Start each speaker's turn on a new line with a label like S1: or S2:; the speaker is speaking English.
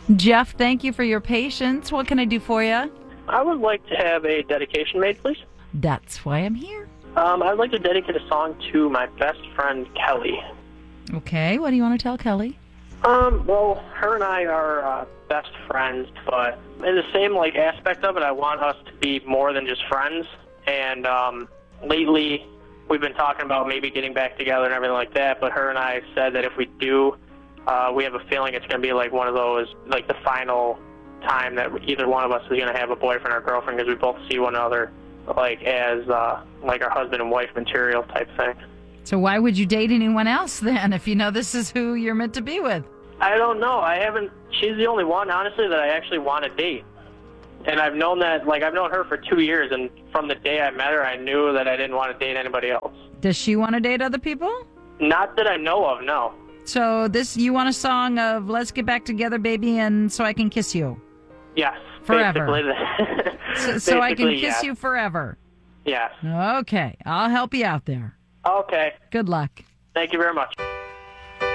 S1: Jeff, thank you for your patience. What can I do for you?
S2: I would like to have a dedication made, please.
S1: That's why I'm here.
S2: I'd like to dedicate a song to my best friend, Kelly.
S1: Okay, what do you want to tell Kelly?
S2: Well, her and I are best friends, but in the same aspect of it, I want us to be more than just friends. And lately, we've been talking about maybe getting back together and everything like that. But her and I said that if we do, we have a feeling it's going to be one of those, the final time that either one of us is going to have a boyfriend or girlfriend, because we both see one another as our husband and wife material type thing.
S1: So why would you date anyone else then if you know this is who you're meant to be with?
S2: I don't know. She's the only one, honestly, that I actually want to date. And I've known that, I've known her for 2 years, and from the day I met her, I knew that I didn't want to date anybody else.
S1: Does she want to date other people? Not
S2: that I know of, no.
S1: So you want a song of "Let's get back together, baby, and so I can kiss you"?
S2: Yes.
S1: Forever. So I can kiss
S2: yes.
S1: you forever?
S2: Yes.
S1: Okay. I'll help you out there.
S2: Okay.
S1: Good luck.
S2: Thank you very much.